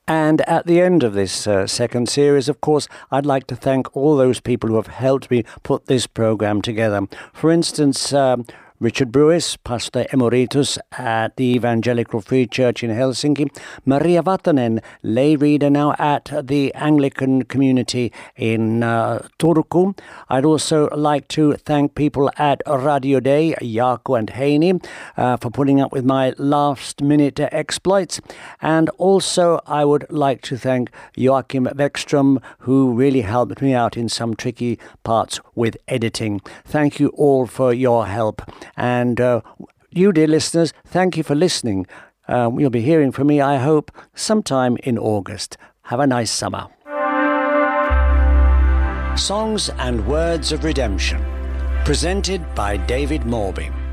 And at the end of this second series, of course, I'd like to thank all those people who have helped me put this program together. For instance, Richard Brewis, Pastor Emeritus at the Evangelical Free Church in Helsinki. Maria Vatanen, lay reader now at the Anglican community in Turku. I'd also like to thank people at Radio Day, Jaakko and Heini, for putting up with my last-minute exploits. And also I would like to thank Joachim Beckström, who really helped me out in some tricky parts with editing. Thank you all for your help. And you, dear listeners, thank you for listening. You'll be hearing from me, I hope, sometime in August. Have a nice summer. Songs and Words of Redemption, presented by David Morby.